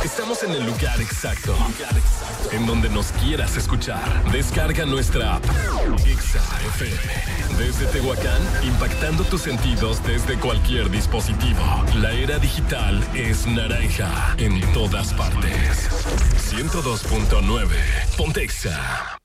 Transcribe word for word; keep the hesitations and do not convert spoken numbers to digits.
Estamos en el lugar exacto, en donde nos quieras escuchar. Descarga nuestra app, Exa F M. Desde Tehuacán, impactando tus sentidos desde cualquier dispositivo. La era digital es naranja en todas partes. ciento dos punto nueve. Ponte Exa.